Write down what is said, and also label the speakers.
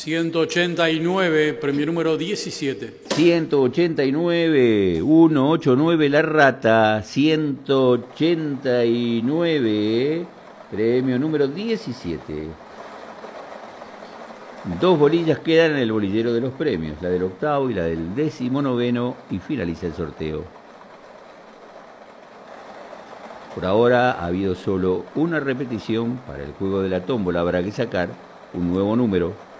Speaker 1: 189, premio número 17.
Speaker 2: 189, 189 la rata, 189, premio número 17. Dos bolillas quedan en el bolillero de los premios, la del octavo y la del 19º, y finaliza el sorteo. Por ahora ha habido solo una repetición para el juego de la tómbola. Habrá que sacar un nuevo número